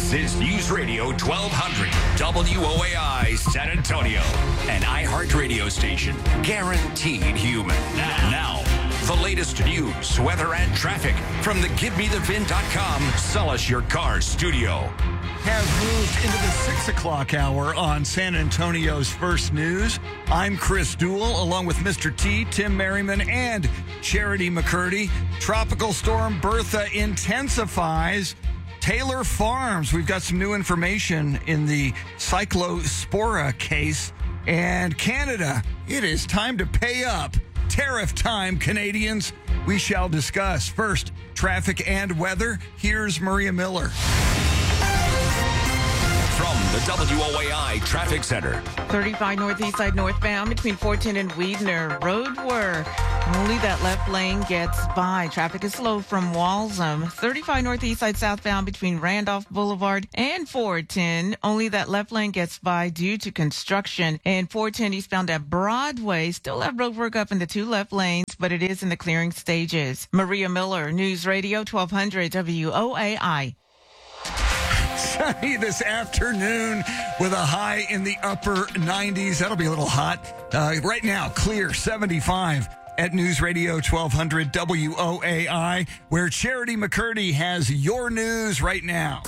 This is News Radio 1200 WOAI San Antonio, an iHeart radio station guaranteed human. Now, the latest news, weather, and traffic from the GiveMeTheVin.com Sell Us Your Car studio. Have moved into the 6 o'clock hour on San Antonio's First News. I'm Chris Duell, along with Mr. T, Tim Merriman, and Charity McCurdy. Tropical Storm Bertha intensifies. Taylor Farms, we've got some new information in the Cyclospora case. And Canada, it is time to pay up. Tariff time, Canadians. We shall discuss. First, traffic and weather. Here's Maria Miller. From the WOAI Traffic Center. 35 northeast side northbound between 410 and Weidner. Road work. Only that left lane gets by. Traffic is slow from Walsham. 35 northeast side southbound between Randolph Boulevard and 410. Only that left lane gets by due to construction. And 410 eastbound at Broadway. Still have road work up in the two left lanes, but it is in the clearing stages. Maria Miller, News Radio 1200 WOAI. Sunny this afternoon with a high in the upper 90s. That'll be a little hot. Right now, clear 75 at News Radio 1200 WOAI, where Charity McCurdy has your news right now.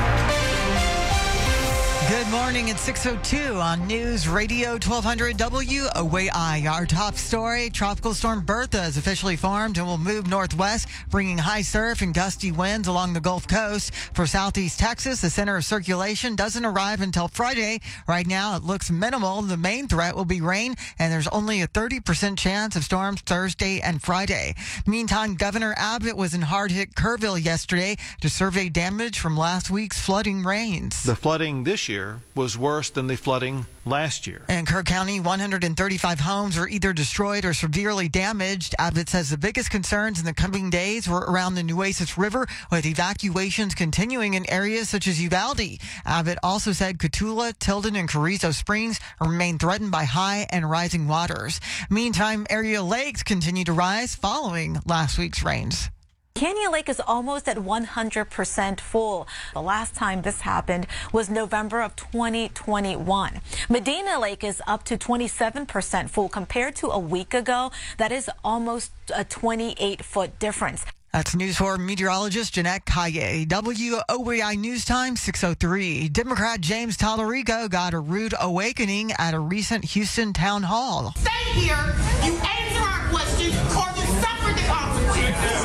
Good morning. It's 6:02 on News Radio 1200 WOAI. Our top story, Tropical Storm Bertha is officially formed and will move northwest, bringing high surf and gusty winds along the Gulf Coast. For southeast Texas, the center of circulation doesn't arrive until Friday. Right now, it looks minimal. The main threat will be rain, and there's only a 30% chance of storms Thursday and Friday. Meantime, Governor Abbott was in hard-hit Kerrville yesterday to survey damage from last week's flooding rains. The flooding this year was worse than the flooding last year. In Kerr County, 135 homes were either destroyed or severely damaged. Abbott says the biggest concerns in the coming days were around the Nueces River, with evacuations continuing in areas such as Uvalde. Abbott also said Cotulla, Tilden, and Carrizo Springs remain threatened by high and rising waters. Meantime, area lakes continue to rise following last week's rains. Canyon Lake is almost at 100% full. The last time this happened was November of 2021. Medina Lake is up to 27% full compared to a week ago. That is almost a 28-foot difference. That's News 4 meteorologist Jeanette Calle. WOAI News Time 6:03. Democrat James Tallarico got a rude awakening at a recent Houston town hall. Stay here, you answer our questions, or you suffer the consequences.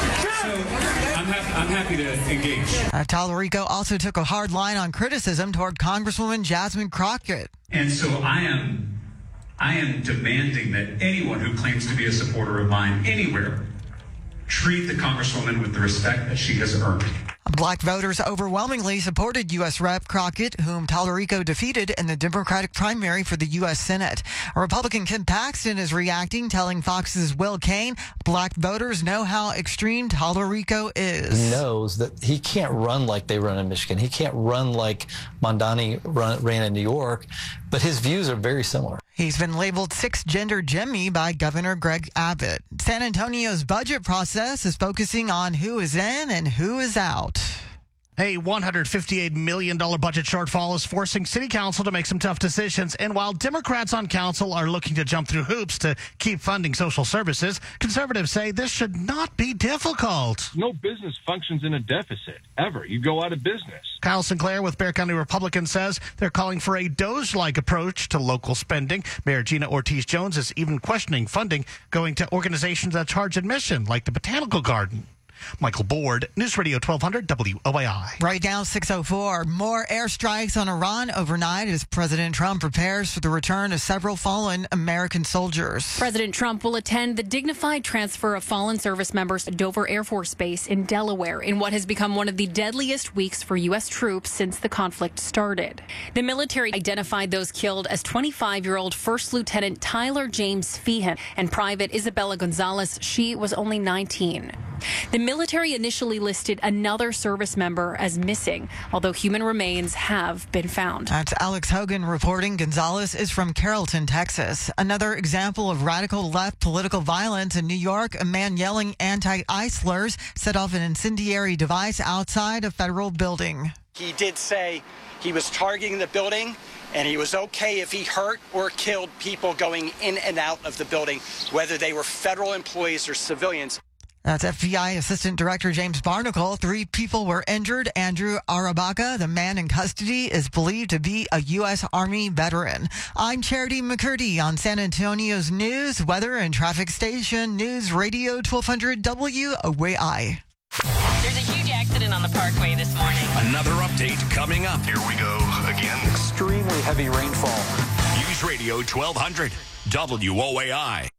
I'm happy to engage. Tallarico also took a hard line on criticism toward Congresswoman Jasmine Crockett. And so I am demanding that anyone who claims to be a supporter of mine anywhere treat the Congresswoman with the respect that she has earned. Black voters overwhelmingly supported U.S. Rep. Crockett, whom Tallarico defeated in the Democratic primary for the U.S. Senate. Republican Ken Paxton is reacting, telling Fox's Will Cain, black voters know how extreme Tallarico is. He knows that he can't run like they run in Michigan. He can't run like Mondani ran in New York, but his views are very similar. He's been labeled six-gender Jimmy by Governor Greg Abbott. San Antonio's budget process is focusing on who is in and who is out. A $158 million budget shortfall is forcing City Council to make some tough decisions. And while Democrats on council are looking to jump through hoops to keep funding social services, conservatives say this should not be difficult. No business functions in a deficit, ever. You go out of business. Kyle Sinclair with Bexar County Republicans says they're calling for a Doge-like approach to local spending. Mayor Gina Ortiz-Jones is even questioning funding going to organizations that charge admission, like the Botanical Garden. Michael Board, News Radio 1200 WOAI. Right now, 6:04. More airstrikes on Iran overnight as President Trump prepares for the return of several fallen American soldiers. President Trump will attend the dignified transfer of fallen service members to Dover Air Force Base in Delaware in what has become one of the deadliest weeks for U.S. troops since the conflict started. The military identified those killed as 25-year-old First Lieutenant Tyler James Feehan and Private Isabella Gonzalez. She was only 19. The military initially listed another service member as missing, although human remains have been found. That's Alex Hogan reporting. Gonzalez is from Carrollton, Texas. Another example of radical left political violence in New York. A man yelling anti-ICE slurs set off an incendiary device outside a federal building. He did say he was targeting the building, and he was okay if he hurt or killed people going in and out of the building, whether they were federal employees or civilians. That's FBI Assistant Director James Barnacle. 3 people were injured. Andrew Arabaca, the man in custody, is believed to be a U.S. Army veteran. I'm Charity McCurdy on San Antonio's news, weather, and traffic station, News Radio 1200 WOAI. There's a huge accident on the Parkway this morning. Another update coming up. Here we go again. Extremely heavy rainfall. News Radio 1200 WOAI.